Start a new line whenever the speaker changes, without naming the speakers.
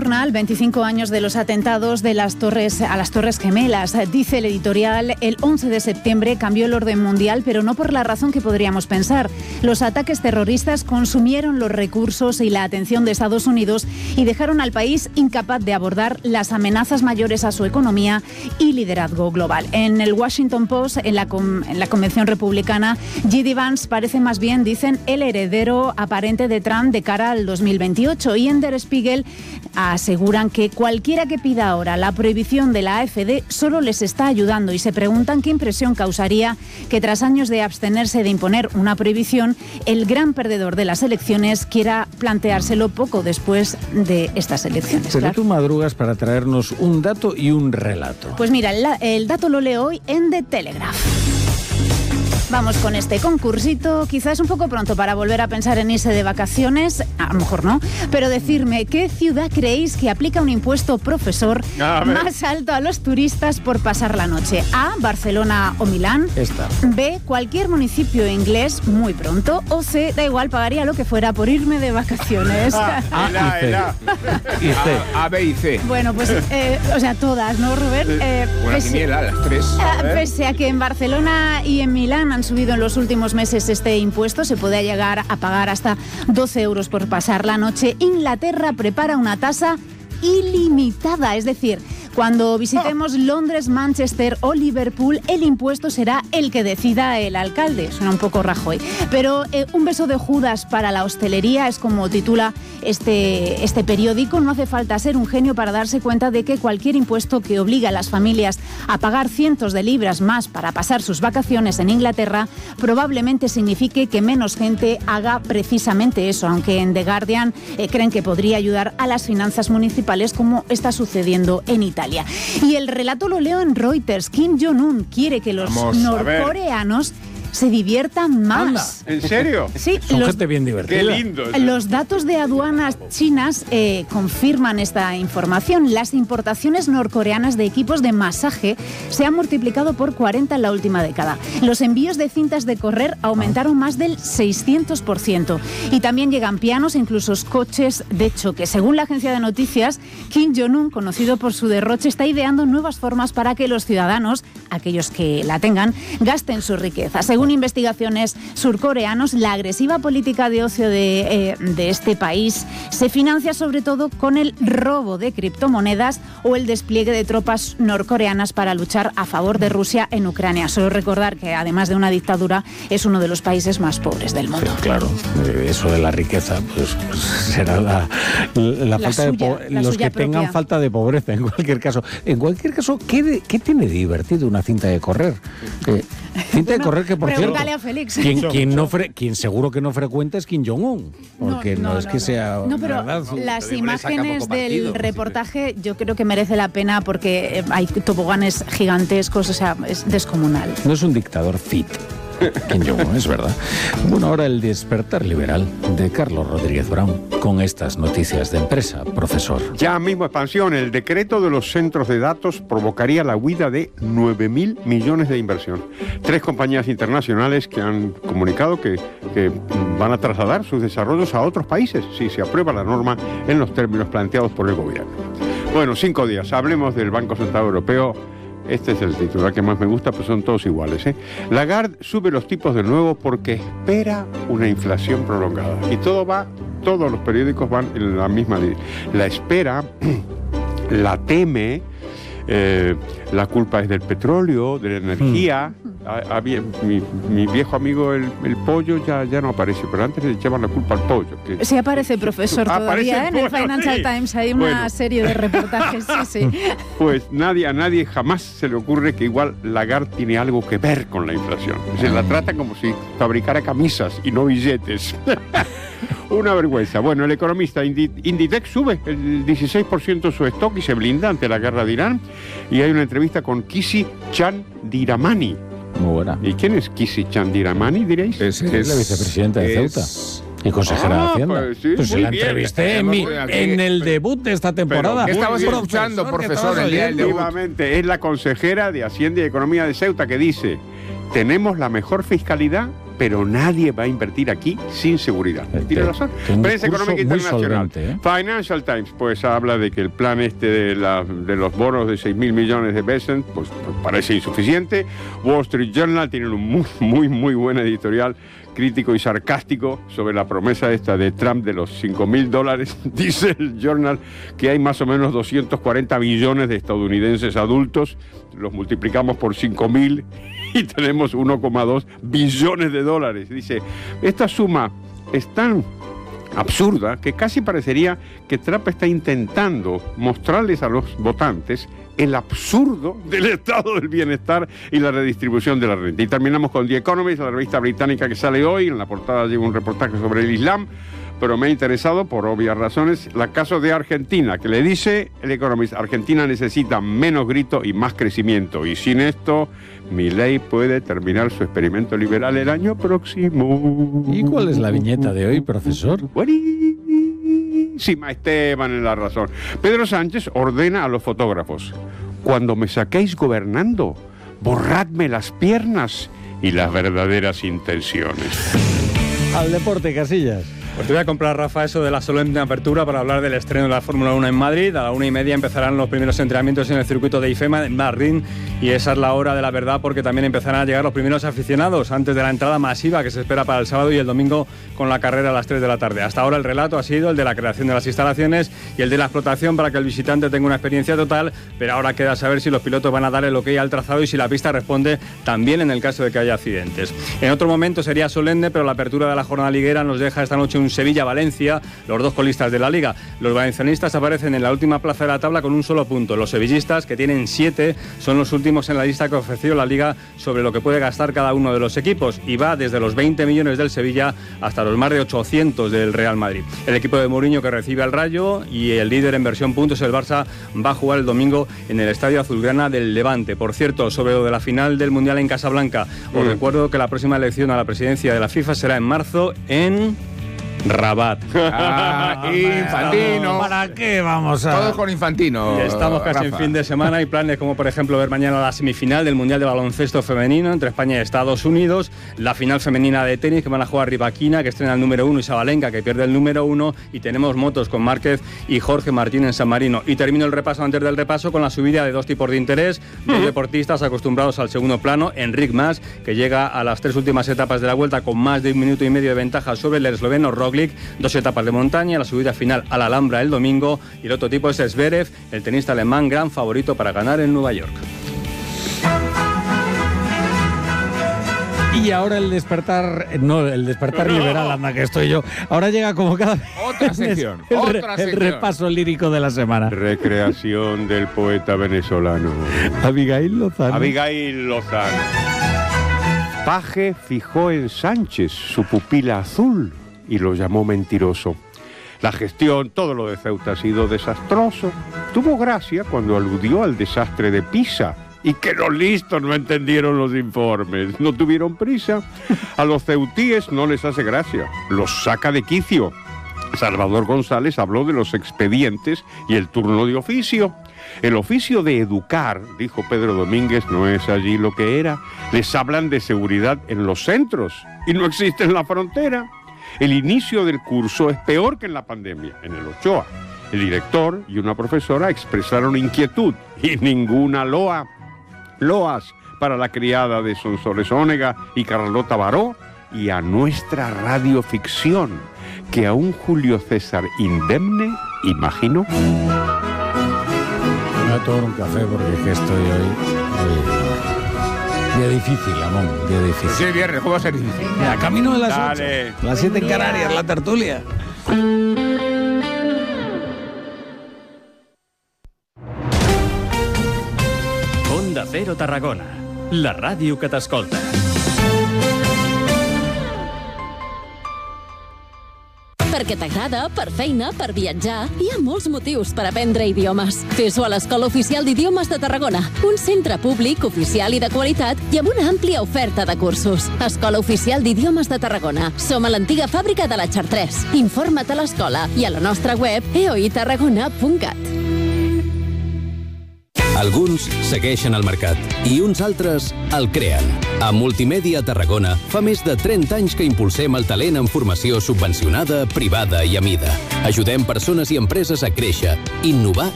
Journal, 25 años de los atentados a las Torres Gemelas. Dice el editorial, el 11 de septiembre cambió el orden mundial, pero no por la razón que podríamos pensar. Los ataques terroristas consumieron los recursos y la atención de Estados Unidos y dejaron al país incapaz de abordar las amenazas mayores a su economía y liderazgo global. En el Washington Post, en la convención republicana, J.D. Vance parece más bien, dicen, el heredero aparente de Trump de cara al 2028. Y en Der Spiegel aseguran que cualquiera que pida ahora la prohibición de la AfD solo les está ayudando y se preguntan qué impresión causaría que tras años de abstenerse de imponer una prohibición, el gran perdedor de las elecciones quiera planteárselo poco después de estas elecciones.
Pero tú madrugas para traernos un dato y un relato.
Pues mira, el dato lo leo hoy en The Telegraph. Vamos con este concursito. Quizás un poco pronto para volver a pensar en irse de vacaciones, a lo mejor no, pero decirme, ¿qué ciudad creéis que aplica un impuesto profesor más alto a los turistas por pasar la noche? A, Barcelona o Milán.
Esta.
B, cualquier municipio inglés muy pronto. O C, da igual, pagaría lo que fuera por irme de vacaciones.
A, y C.
A, B y C.
Bueno, pues, o sea, todas, ¿no, Robert?
Buena quiniela, las tres.
Pese a que en Barcelona y en Milán han subido en los últimos meses este impuesto, se puede llegar a pagar hasta 12 euros por pasar la noche. Inglaterra prepara una tasa ilimitada, es decir, cuando visitemos Londres, Manchester o Liverpool, el impuesto será el que decida el alcalde. Suena un poco Rajoy. Pero un beso de Judas para la hostelería es como titula este periódico. No hace falta ser un genio para darse cuenta de que cualquier impuesto que obliga a las familias a pagar cientos de libras más para pasar sus vacaciones en Inglaterra probablemente signifique que menos gente haga precisamente eso, aunque en The Guardian creen que podría ayudar a las finanzas municipales como está sucediendo en Italia. Y el relato lo leo en Reuters. Kim Jong-un quiere que los norcoreanos se diviertan más.
¿En serio?
Sí,
son gente bien divertida.
Qué lindo.
Los datos de aduanas chinas confirman esta información. Las importaciones norcoreanas de equipos de masaje se han multiplicado por 40 en la última década. Los envíos de cintas de correr aumentaron más del 600%. Y también llegan pianos e incluso coches de choque. Según la agencia de noticias, Kim Jong-un, conocido por su derroche, está ideando nuevas formas para que los ciudadanos, aquellos que la tengan, gasten su riqueza. Según investigaciones surcoreanos, la agresiva política de ocio de este país se financia sobre todo con el robo de criptomonedas o el despliegue de tropas norcoreanas para luchar a favor de Rusia en Ucrania. Solo recordar que, además de una dictadura, es uno de los países más pobres del mundo.
Sí, claro, eso de la riqueza pues será la falta
suya,
de los que tengan
propia.
falta de pobreza, en cualquier caso. En cualquier caso, ¿qué tiene de divertido una cinta de correr? Cinta de correr que, por cierto,
pregúntale a Félix.
quien seguro que no frecuenta es Kim Jong-un, porque no es que sea...
No, pero
¿verdad?
las imágenes del reportaje yo creo que merece la pena porque hay toboganes gigantescos, o sea, es descomunal.
No es un dictador fit, Kim Jong-un, es verdad. Bueno, ahora el despertar liberal de Carlos Rodríguez Brown con estas noticias de empresa, profesor.
Ya mismo expansión, el decreto de los centros de datos provocaría la huida de 9.000 millones de inversión. 3 compañías internacionales que han comunicado que van a trasladar sus desarrollos a otros países si se aprueba la norma en los términos planteados por el gobierno. Bueno, 5 días. Hablemos del Banco Central Europeo. Este es el titular que más me gusta, pues son todos iguales, ¿eh? Lagarde sube los tipos de nuevo porque espera una inflación prolongada. Y todos los periódicos van en la misma línea. La espera, la teme, la culpa es del petróleo, de la energía. Mi viejo amigo el pollo ya no aparece, pero antes le echaban la culpa al pollo.
Sí aparece, profesor, todavía, en el Financial Times hay una serie de reportajes, sí.
Pues a nadie jamás se le ocurre que igual Lagarde tiene algo que ver con la inflación. Se la trata como si fabricara camisas y no billetes. Una vergüenza. Bueno, el economista Inditex sube el 16% su stock y se blinda ante la guerra de Irán. Y hay una entrevista con Kisi Chandiramani.
Muy buena.
¿Y quién es Kisi Chandiramani, diréis?
Es la vicepresidenta de Ceuta y consejera de Hacienda.
Pues sí,
pues la entrevisté en el debut de esta temporada.
¿Qué
estabas escuchando, profesor, el día del debut?
Efectivamente, es la consejera de Hacienda y Economía de Ceuta que dice: tenemos la mejor fiscalidad pero nadie va a invertir aquí sin seguridad. Tiene razón. Prensa Económica Internacional.
Solvente,
Financial Times pues habla de que el plan de los bonos de 6.000 millones de Besant pues parece insuficiente. Wall Street Journal tiene un muy buen editorial crítico y sarcástico sobre la promesa esta de Trump de los $5.000. Dice el Journal que hay más o menos 240 millones de estadounidenses adultos, los multiplicamos por 5.000 y tenemos 1,2 billones de dólares. Dice, esta suma es tan absurda que casi parecería que Trump está intentando mostrarles a los votantes el absurdo del estado del bienestar y la redistribución de la renta. Y terminamos con The Economist, la revista británica que sale hoy. En la portada lleva un reportaje sobre el Islam, pero me ha interesado, por obvias razones, el caso de Argentina, que le dice el Economist, Argentina necesita menos grito y más crecimiento, y sin esto, Milei puede terminar su experimento liberal el año próximo.
¿Y cuál es la viñeta de hoy, profesor?
Buenísima, Esteban en la razón. Pedro Sánchez ordena a los fotógrafos: cuando me saquéis gobernando, borradme las piernas y las verdaderas intenciones.
Al deporte, Casillas.
Pues te voy a comprar, Rafa, eso de la solemne apertura para hablar del estreno de la Fórmula 1 en Madrid. A la 1:30 empezarán los primeros entrenamientos en el circuito de IFEMA en Madrid, y esa es la hora de la verdad, porque también empezarán a llegar los primeros aficionados antes de la entrada masiva que se espera para el sábado y el domingo con la carrera a las 3 de la tarde. Hasta ahora el relato ha sido el de la creación de las instalaciones y el de la explotación para que el visitante tenga una experiencia total, pero ahora queda saber si los pilotos van a dar el ok al trazado y si la pista responde también en el caso de que haya accidentes. En otro momento sería solemne, pero la apertura de la jornada liguera nos deja esta noche un Sevilla-Valencia, los dos colistas de la Liga. Los valencianistas aparecen en la última plaza de la tabla con un solo punto. Los sevillistas, que tienen 7, son los últimos en la lista que ofreció la Liga sobre lo que puede gastar cada uno de los equipos, y va desde los 20 millones del Sevilla hasta los más de 800 del Real Madrid. El equipo de Mourinho, que recibe al Rayo, y el líder en versión puntos, el Barça, va a jugar el domingo en el Estadio Azulgrana del Levante. Por cierto, sobre lo de la final del Mundial en Casablanca, os recuerdo que la próxima elección a la presidencia de la FIFA será en marzo en Rabat.
Infantino.
¿Para qué vamos a...?
Todos con Infantino.
Estamos casi en fin de semana. Hay planes como, por ejemplo, ver mañana la semifinal del Mundial de Baloncesto Femenino entre España y Estados Unidos, la final femenina de tenis, que van a jugar Rivaquina, que estrena el número 1, y Sabalenka, que pierde el número 1, y tenemos motos con Márquez y Jorge Martín en San Marino. Y termino el repaso antes del repaso con la subida de dos tipos de interés, dos deportistas acostumbrados al segundo plano. Enric Mas, que llega a las 3 últimas etapas de la Vuelta con más de 1,5 minutos de ventaja sobre el esloveno Roglic. 2 etapas de montaña, la subida final a la Alhambra el domingo, y el otro tipo es Zverev, el tenista alemán, gran favorito para ganar en Nueva York.
Y ahora el despertar liberal, anda que estoy yo. Ahora llega como cada vez
Otra sección,
el repaso lírico de la semana.
Recreación del poeta venezolano
Abigail Lozano.
Paje fijó en Sánchez su pupila azul y lo llamó mentiroso. La gestión, todo lo de Ceuta ha sido desastroso. Tuvo gracia cuando aludió al desastre de Pisa y que los listos no entendieron los informes, no tuvieron prisa. A los ceutíes no les hace gracia, los saca de quicio. Salvador González habló de los expedientes y el turno de oficio. El oficio de educar, dijo Pedro Domínguez, no es allí lo que era. Les hablan de seguridad en los centros y no existe en la frontera. El inicio del curso es peor que en la pandemia, en el Ochoa. El director y una profesora expresaron inquietud y ninguna loas para la criada de Sonsoles Ónega y Carlota Baró, y a nuestra radioficción, que a un Julio César indemne, imagino.
Me voy a tomar un café porque es que estoy hoy... Día difícil, Amón, día difícil.
Sí, viernes, ¿cómo va a ser difícil?
Mira, camino de las 8.
Dale.
Las 7 en Canarias, la tertulia.
Onda Cero Tarragona, la ràdio que t'escolta.
Perquè t'agrada, per feina, per viatjar, hi ha molts motius per aprendre idiomes. Fes-ho a l'Escola Oficial d'Idiomes de Tarragona, un centre públic, oficial i de qualitat i amb una àmplia oferta de cursos. Escola Oficial d'Idiomes de Tarragona. Som a l'antiga fàbrica de la Chartres. Informa't a l'escola i a la nostra web eoitarragona.cat.
Alguns segueixen el mercat i uns altres el creen. A Multimèdia Tarragona fa més de 30 anys que impulsem el talent en formació subvencionada, privada i a mida. Ajudem persones i empreses a créixer, innovar